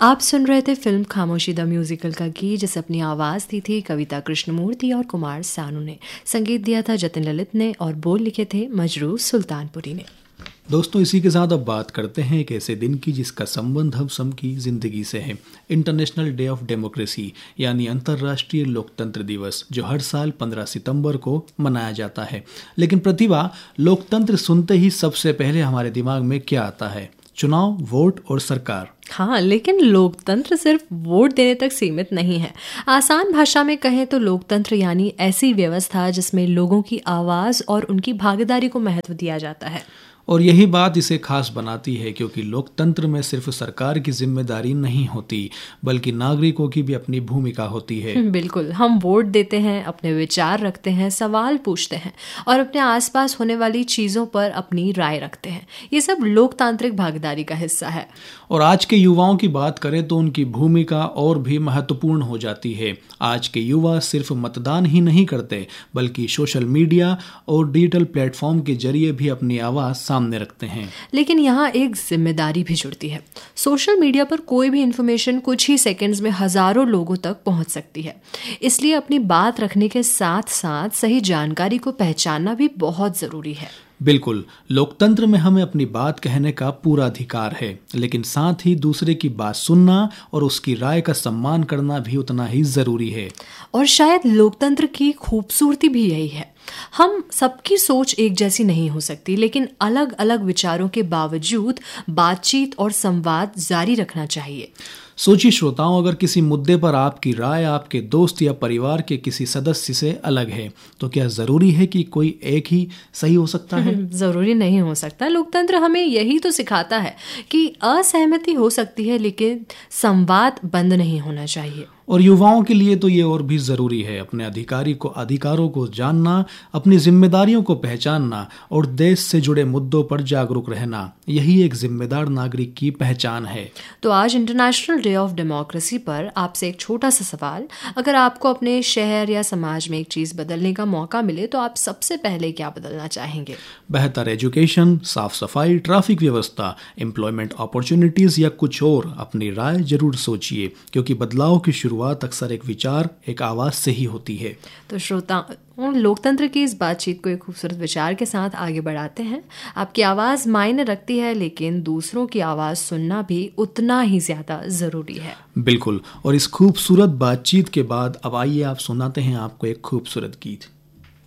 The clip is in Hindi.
आप सुन रहे थे फिल्म खामोशी द म्यूजिकल का गीत, जिसे अपनी आवाज़ दी थी कविता कृष्णमूर्ति और कुमार सानू ने। संगीत दिया था जतिन ललित ने और बोल लिखे थे मजरूर सुल्तानपुरी ने। दोस्तों, इसी के साथ अब बात करते हैं एक ऐसे दिन की जिसका संबंध हम सब की जिंदगी से है। इंटरनेशनल डे ऑफ डेमोक्रेसी यानी अंतर्राष्ट्रीय लोकतंत्र दिवस, जो हर साल 15 सितंबर को मनाया जाता है। लेकिन प्रतिभा, लोकतंत्र सुनते ही सबसे पहले हमारे दिमाग में क्या आता है? चुनाव, वोट और सरकार। हाँ, लेकिन लोकतंत्र सिर्फ वोट देने तक सीमित नहीं है। आसान भाषा में कहें तो लोकतंत्र यानी ऐसी व्यवस्था जिसमें लोगों की आवाज़ और उनकी भागीदारी को महत्व दिया जाता है। और यही बात इसे खास बनाती है, क्योंकि लोकतंत्र में सिर्फ सरकार की जिम्मेदारी नहीं होती, बल्कि नागरिकों की भी अपनी भूमिका होती है। बिल्कुल, हम वोट देते हैं, अपने विचार रखते हैं, सवाल पूछते हैं और अपने आसपास होने वाली चीज़ों पर अपनी राय रखते हैं। ये सब लोकतांत्रिक भागीदारी का हिस्सा है। और आज के युवाओं की बात करें तो उनकी भूमिका और भी महत्वपूर्ण हो जाती है। आज के युवा सिर्फ मतदान ही नहीं करते, बल्कि सोशल मीडिया और डिजिटल प्लेटफॉर्म के जरिए भी अपनी आवाज़ सामने रखते हैं। लेकिन यहाँ एक जिम्मेदारी भी जुड़ती है। सोशल मीडिया पर कोई भी इंफॉर्मेशन कुछ ही सेकंड्स में हजारों लोगों तक पहुँच सकती है। इसलिए अपनी बात रखने के साथ साथ सही जानकारी को पहचानना भी बहुत ज़रूरी है। बिल्कुल, लोकतंत्र में हमें अपनी बात कहने का पूरा अधिकार है, लेकिन साथ ही दूसरे की बात सुनना और उसकी राय का सम्मान करना भी उतना ही जरूरी है। और शायद लोकतंत्र की खूबसूरती भी यही है। हम सबकी सोच एक जैसी नहीं हो सकती, लेकिन अलग अलग विचारों के बावजूद बातचीत और संवाद जारी रखना चाहिए। सोचिए श्रोताओं, अगर किसी मुद्दे पर आपकी राय आपके दोस्त या परिवार के किसी सदस्य से अलग है, तो क्या जरूरी है कि कोई एक ही सही हो सकता है? जरूरी नहीं हो सकता। लोकतंत्र हमें यही तो सिखाता है कि असहमति हो सकती है, लेकिन संवाद बंद नहीं होना चाहिए। और युवाओं के लिए तो ये और भी ज़रूरी है, अपने अधिकारों को जानना, अपनी जिम्मेदारियों को पहचानना और देश से जुड़े मुद्दों पर जागरूक रहना। यही एक जिम्मेदार नागरिक की पहचान है। तो आज इंटरनेशनल डे ऑफ डेमोक्रेसी पर आपसे एक छोटा सा सवाल, अगर आपको अपने शहर या समाज में एक चीज़ बदलने का मौका मिले तो आप सबसे पहले क्या बदलना चाहेंगे? बेहतर एजुकेशन, साफ सफाई, ट्रैफिक व्यवस्था, एम्प्लॉयमेंट अपॉर्चुनिटीज़ या कुछ और? अपनी राय जरूर सोचिए, क्योंकि बदलाव की शुरुआत अक्सर एक विचार, एक आवाज़ से ही होती है। तो श्रोता, लोकतंत्र की इस बातचीत को एक खूबसूरत विचार के साथ आगे बढ़ाते हैं। आपकी आवाज़ मायने रखती है, लेकिन दूसरों की आवाज़ सुनना भी उतना ही ज़्यादा ज़रूरी है। बिल्कुल, और इस खूबसूरत बातचीत के बाद अब आइए आप सुनाते हैं आपको एक खूबसूरत गीत।